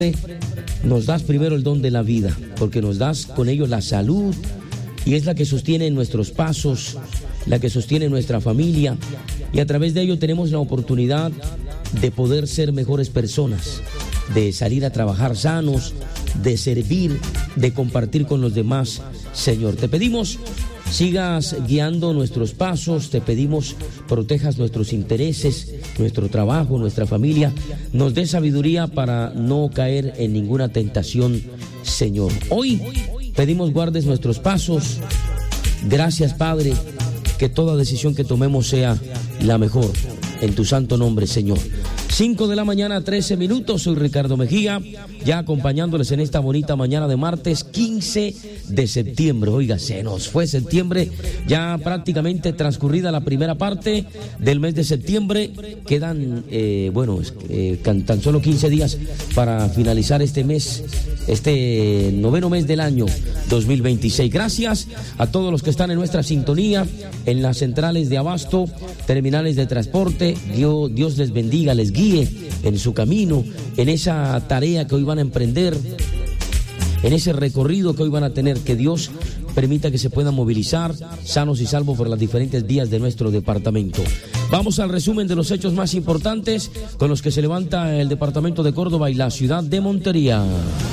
nos das primero el don de la vida, porque nos das con ello la salud y es la que sostiene nuestros pasos, la que sostiene nuestra familia, y a través de ello tenemos la oportunidad de poder ser mejores personas, de salir a trabajar sanos, de servir, de compartir con los demás. Señor, te pedimos sigas guiando nuestros pasos, te pedimos protejas nuestros intereses, nuestro trabajo, nuestra familia, nos dé sabiduría para no caer en ninguna tentación, Señor. Hoy pedimos guardes nuestros pasos. Gracias, Padre, que toda decisión que tomemos sea la mejor, en tu santo nombre, Señor. 5 de la mañana, 13 minutos, soy Ricardo Mejía, ya acompañándoles en esta bonita mañana de martes 15 de septiembre. Oiga, se nos fue septiembre, ya prácticamente transcurrida la primera parte del mes de septiembre. Quedan, tan solo 15 días para finalizar este mes, este noveno mes del año 2026. Gracias a todos los que están en nuestra sintonía, en las centrales de abasto, terminales de transporte. Dios les bendiga, les guíe en su camino, en esa tarea que hoy van a emprender, en ese recorrido que hoy van a tener. Que Dios permita que se puedan movilizar sanos y salvos por las diferentes vías de nuestro departamento. Vamos al resumen de los hechos más importantes con los que se levanta el departamento de Córdoba y la ciudad de Montería.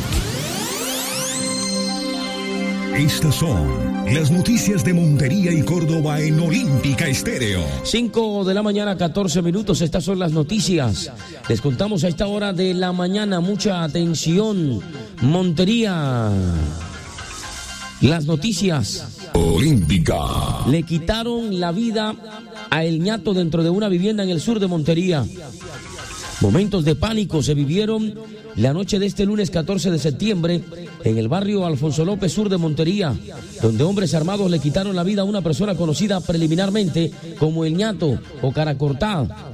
Estas son las noticias de Montería y Córdoba en Olímpica Estéreo. 5 de la mañana, 14 minutos. Estas son las noticias. Les contamos a esta hora de la mañana. Mucha atención, Montería. Las noticias. Olímpica. Le quitaron la vida a El Ñato dentro de una vivienda en el sur de Montería. Momentos de pánico se vivieron la noche de este lunes 14 de septiembre en el barrio Alfonso López, sur de Montería, donde hombres armados le quitaron la vida a una persona conocida preliminarmente como El Ñato o Cara Cortada.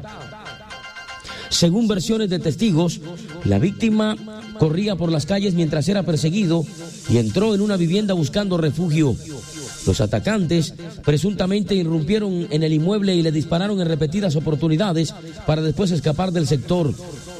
Según versiones de testigos, la víctima corría por las calles mientras era perseguido y entró en una vivienda buscando refugio. Los atacantes presuntamente irrumpieron en el inmueble y le dispararon en repetidas oportunidades para después escapar del sector.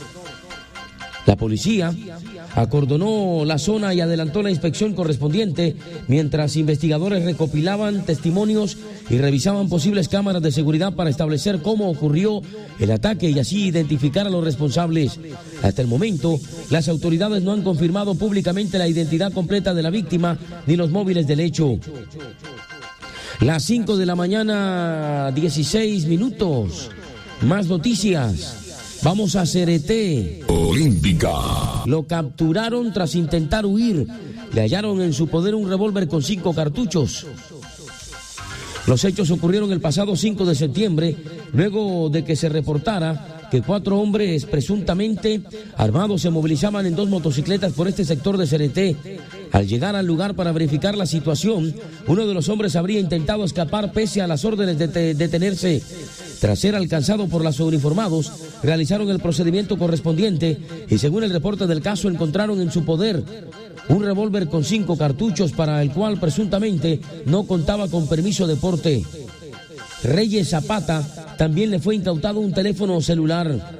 La policía acordonó la zona y adelantó la inspección correspondiente mientras investigadores recopilaban testimonios y revisaban posibles cámaras de seguridad para establecer cómo ocurrió el ataque y así identificar a los responsables. Hasta el momento, las autoridades no han confirmado públicamente la identidad completa de la víctima ni los móviles del hecho. Las 5 de la mañana, 16 minutos. Más noticias. Vamos a Cereté. Olímpica. Lo capturaron tras intentar huir. Le hallaron en su poder un revólver con 5 cartuchos. Los hechos ocurrieron el pasado 5 de septiembre, luego de que se reportara que 4 hombres presuntamente armados se movilizaban en 2 motocicletas por este sector de Cereté. Al llegar al lugar para verificar la situación, uno de los hombres habría intentado escapar pese a las órdenes de detenerse. Tras ser alcanzado por los uniformados, realizaron el procedimiento correspondiente y según el reporte del caso encontraron en su poder un revólver con 5 cartuchos para el cual presuntamente no contaba con permiso de porte. Reyes Zapata también le fue incautado un teléfono celular.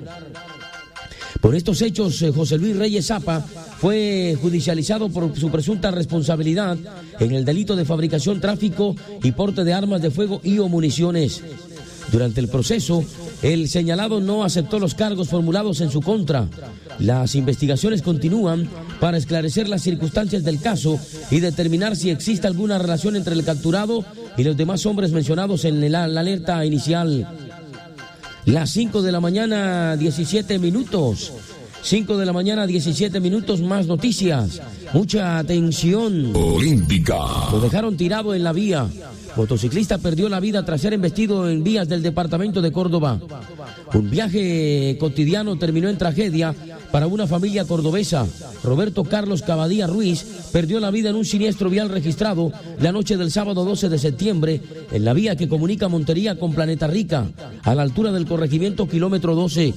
Por estos hechos, José Luis Reyes Zapa fue judicializado por su presunta responsabilidad en el delito de fabricación, tráfico y porte de armas de fuego y o municiones. Durante el proceso, el señalado no aceptó los cargos formulados en su contra. Las investigaciones continúan para esclarecer las circunstancias del caso y determinar si existe alguna relación entre el capturado y los demás hombres mencionados en la alerta inicial. Las 5 de la mañana, 17 minutos. 5 de la mañana, 17 minutos, más noticias. Mucha atención. Olímpica. Lo dejaron tirado en la vía. Motociclista perdió la vida tras ser embestido en vías del departamento de Córdoba. Un viaje cotidiano terminó en tragedia para una familia cordobesa. Roberto Carlos Cavadía Ruiz perdió la vida en un siniestro vial registrado la noche del sábado 12 de septiembre en la vía que comunica Montería con Planeta Rica, a la altura del corregimiento kilómetro 12.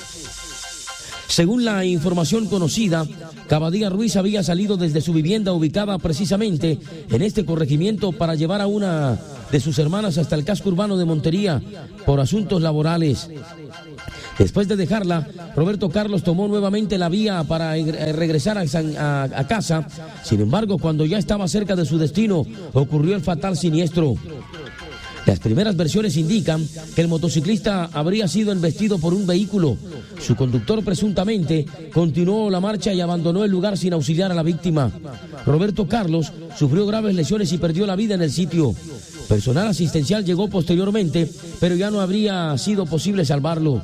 Según la información conocida, Cavadía Ruiz había salido desde su vivienda ubicada precisamente en este corregimiento para llevar a una de sus hermanas hasta el casco urbano de Montería por asuntos laborales. Después de dejarla, Roberto Carlos tomó nuevamente la vía para regresar a casa. Sin embargo, cuando ya estaba cerca de su destino, ocurrió el fatal siniestro. Las primeras versiones indican que el motociclista habría sido embestido por un vehículo. Su conductor presuntamente continuó la marcha y abandonó el lugar sin auxiliar a la víctima. Roberto Carlos sufrió graves lesiones y perdió la vida en el sitio. Personal asistencial llegó posteriormente, pero ya no habría sido posible salvarlo.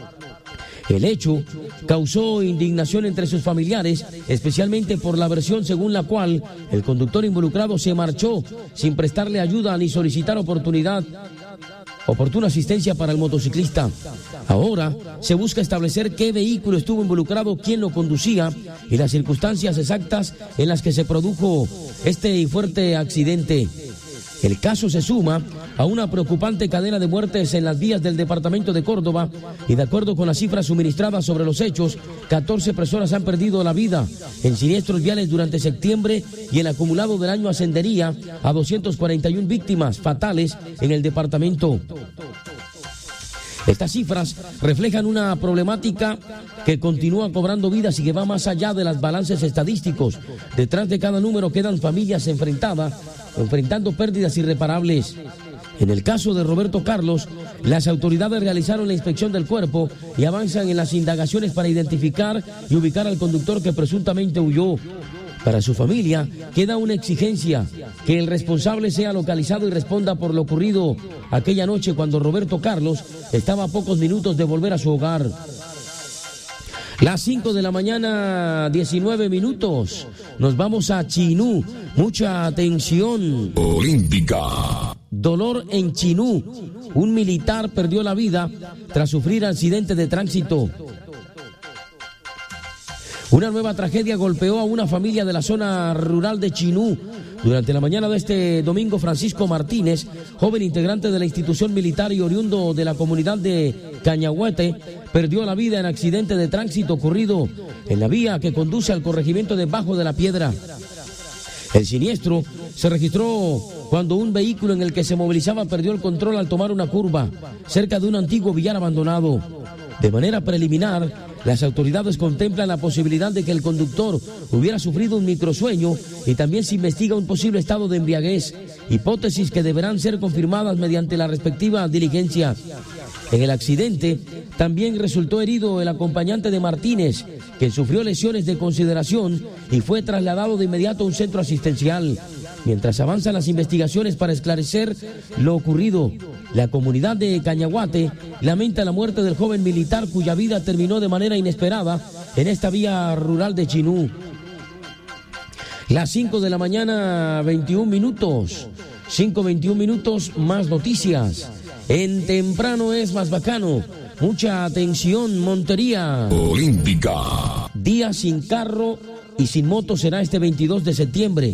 El hecho causó indignación entre sus familiares, especialmente por la versión según la cual el conductor involucrado se marchó sin prestarle ayuda ni solicitar oportuna asistencia para el motociclista. Ahora se busca establecer qué vehículo estuvo involucrado, quién lo conducía y las circunstancias exactas en las que se produjo este fuerte accidente. El caso se suma a una preocupante cadena de muertes en las vías del departamento de Córdoba y de acuerdo con las cifras suministradas sobre los hechos, 14 personas han perdido la vida en siniestros viales durante septiembre y el acumulado del año ascendería a 241 víctimas fatales en el departamento. Estas cifras reflejan una problemática que continúa cobrando vidas y que va más allá de los balances estadísticos. Detrás de cada número quedan familias enfrentando pérdidas irreparables. En el caso de Roberto Carlos, las autoridades realizaron la inspección del cuerpo y avanzan en las indagaciones para identificar y ubicar al conductor que presuntamente huyó. Para su familia queda una exigencia, que el responsable sea localizado y responda por lo ocurrido aquella noche cuando Roberto Carlos estaba a pocos minutos de volver a su hogar. Las 5 de la mañana, 19 minutos. Nos vamos a Chinú. Mucha atención. Olímpica. Dolor en Chinú. Un militar perdió la vida tras sufrir accidente de tránsito. Una nueva tragedia golpeó a una familia de la zona rural de Chinú. Durante la mañana de este domingo, Francisco Martínez, joven integrante de la institución militar y oriundo de la comunidad de Cañahuete, perdió la vida en accidente de tránsito ocurrido en la vía que conduce al corregimiento de Bajo de la Piedra. El siniestro se registró cuando un vehículo en el que se movilizaba perdió el control al tomar una curva cerca de un antiguo billar abandonado. De manera preliminar, las autoridades contemplan la posibilidad de que el conductor hubiera sufrido un microsueño y también se investiga un posible estado de embriaguez, hipótesis que deberán ser confirmadas mediante la respectiva diligencia. En el accidente también resultó herido el acompañante de Martínez, quien sufrió lesiones de consideración y fue trasladado de inmediato a un centro asistencial. Mientras avanzan las investigaciones para esclarecer lo ocurrido, la comunidad de Cañahuate lamenta la muerte del joven militar cuya vida terminó de manera inesperada en esta vía rural de Chinú. Las 5 de la mañana, 21 minutos. 5:21 minutos, más noticias. En temprano es más bacano. Mucha atención, Montería. Olímpica. Día sin carro y sin moto será este 22 de septiembre.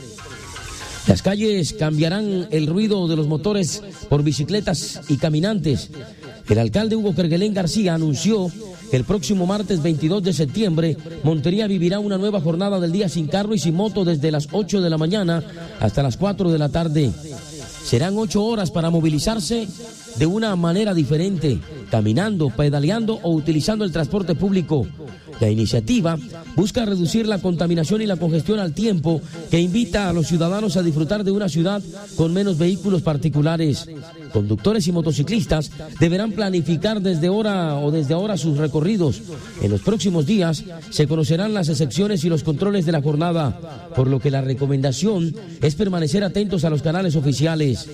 Las calles cambiarán el ruido de los motores por bicicletas y caminantes. El alcalde Hugo Kerguelén García anunció que el próximo martes 22 de septiembre, Montería vivirá una nueva jornada del día sin carro y sin moto desde las 8 de la mañana hasta las 4 de la tarde. Serán 8 horas para movilizarse de una manera diferente, caminando, pedaleando o utilizando el transporte público. La iniciativa busca reducir la contaminación y la congestión al tiempo que invita a los ciudadanos a disfrutar de una ciudad con menos vehículos particulares. Conductores y motociclistas deberán planificar desde ahora sus recorridos. En los próximos días se conocerán las excepciones y los controles de la jornada, por lo que la recomendación es permanecer atentos a los canales oficiales.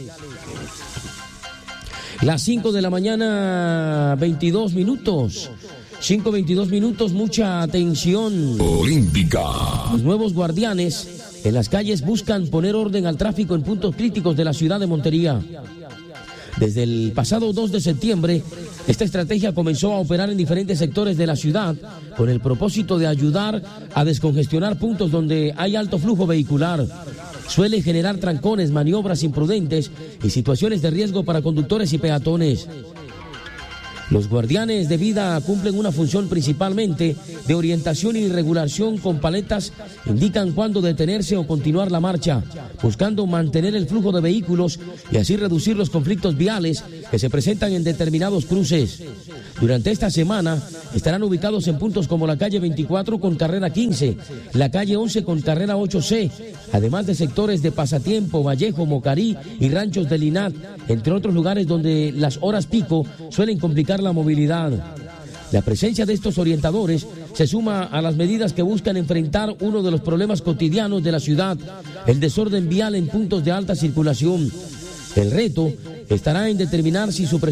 Las 5 de la mañana, 22 minutos. 5:22 minutos, mucha atención. Olímpica. Los nuevos guardianes en las calles buscan poner orden al tráfico en puntos críticos de la ciudad de Montería. Desde el pasado 2 de septiembre, esta estrategia comenzó a operar en diferentes sectores de la ciudad con el propósito de ayudar a descongestionar puntos donde hay alto flujo vehicular. Suele generar trancones, maniobras imprudentes y situaciones de riesgo para conductores y peatones. Los guardianes de vida cumplen una función principalmente de orientación y regulación con paletas, indican cuándo detenerse o continuar la marcha, buscando mantener el flujo de vehículos y así reducir los conflictos viales que se presentan en determinados cruces. Durante esta semana estarán ubicados en puntos como la calle 24 con carrera 15, la calle 11 con carrera 8C, además de sectores de Pasatiempo, Vallejo, Mocarí y Ranchos de Linat, entre otros lugares donde las horas pico suelen complicar la movilidad. La presencia de estos orientadores se suma a las medidas que buscan enfrentar uno de los problemas cotidianos de la ciudad, el desorden vial en puntos de alta circulación. El reto estará en determinar si su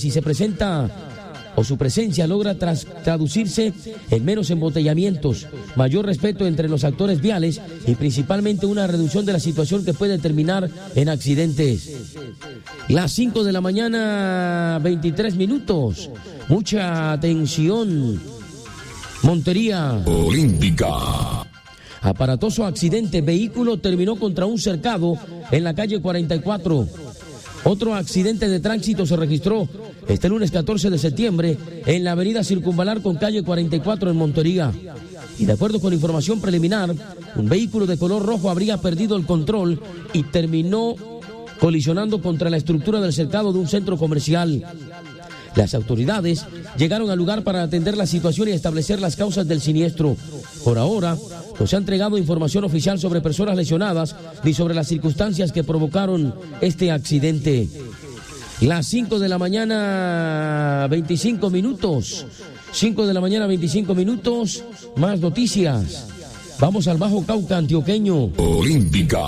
presencia logra traducirse en menos embotellamientos, mayor respeto entre los actores viales y principalmente una reducción de la situación que puede terminar en accidentes. Las 5 de la mañana, 23 minutos. Mucha atención. Montería Olímpica. Aparatoso accidente. Vehículo terminó contra un cercado en la calle 44. Otro accidente de tránsito se registró este lunes 14 de septiembre en la avenida Circunvalar con calle 44 en Montería. Y de acuerdo con información preliminar, un vehículo de color rojo habría perdido el control y terminó colisionando contra la estructura del cercado de un centro comercial. Las autoridades llegaron al lugar para atender la situación y establecer las causas del siniestro. Por ahora, no se ha entregado información oficial sobre personas lesionadas ni sobre las circunstancias que provocaron este accidente. Las 5 de la mañana, 25 minutos. 5 de la mañana, 25 minutos. Más noticias. Vamos al Bajo Cauca antioqueño. Olímpica.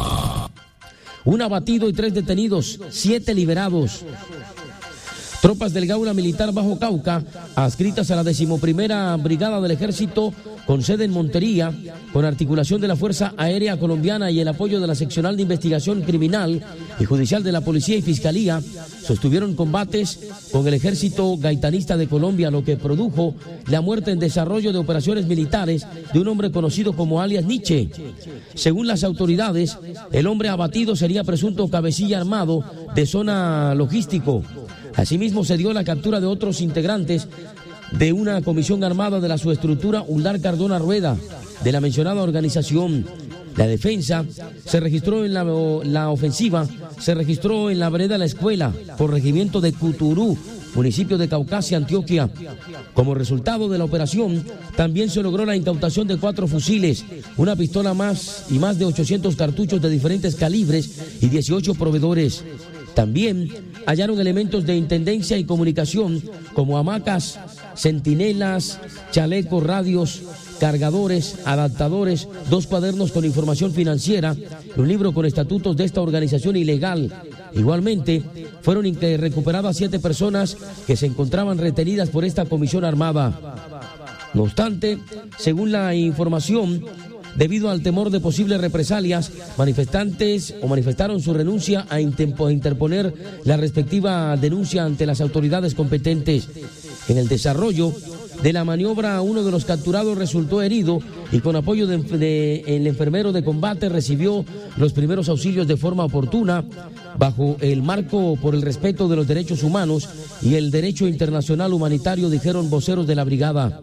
Un abatido y 3 detenidos, 7 liberados. Tropas del Gaula Militar Bajo Cauca, adscritas a la 11ª Brigada del Ejército, con sede en Montería, con articulación de la Fuerza Aérea Colombiana y el apoyo de la Seccional de Investigación Criminal y Judicial de la Policía y Fiscalía, sostuvieron combates con el Ejército Gaitanista de Colombia, lo que produjo la muerte en desarrollo de operaciones militares de un hombre conocido como alias Nietzsche. Según las autoridades, el hombre abatido sería presunto cabecilla armado de zona logístico. Asimismo, se dio la captura de otros integrantes de una comisión armada de la subestructura Uldar Cardona Rueda, de la mencionada organización. La defensa se registró en la ofensiva, se registró en la vereda La Escuela, por regimiento de Cuturú, municipio de Caucasia, Antioquia. Como resultado de la operación, también se logró la incautación de 4 fusiles, una pistola más y más de 800 cartuchos de diferentes calibres y 18 proveedores. También hallaron elementos de intendencia y comunicación como hamacas, centinelas, chalecos, radios, cargadores, adaptadores, 2 cuadernos con información financiera y un libro con estatutos de esta organización ilegal. Igualmente, fueron recuperadas 7 personas que se encontraban retenidas por esta comisión armada. No obstante, según la información, debido al temor de posibles represalias, manifestaron su renuncia a interponer la respectiva denuncia ante las autoridades competentes. En el desarrollo de la maniobra, uno de los capturados resultó herido y con apoyo del enfermero de combate recibió los primeros auxilios de forma oportuna, bajo el marco por el respeto de los derechos humanos y el derecho internacional humanitario, dijeron voceros de la brigada.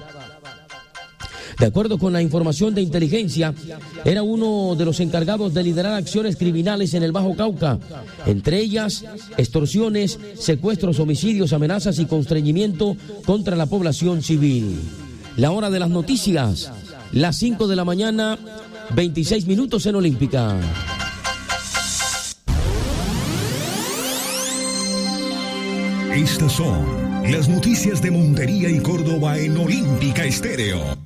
De acuerdo con la información de inteligencia, era uno de los encargados de liderar acciones criminales en el Bajo Cauca, entre ellas extorsiones, secuestros, homicidios, amenazas y constreñimiento contra la población civil. La hora de las noticias, las 5 de la mañana, 26 minutos en Olímpica. Estas son las noticias de Montería y Córdoba en Olímpica Estéreo.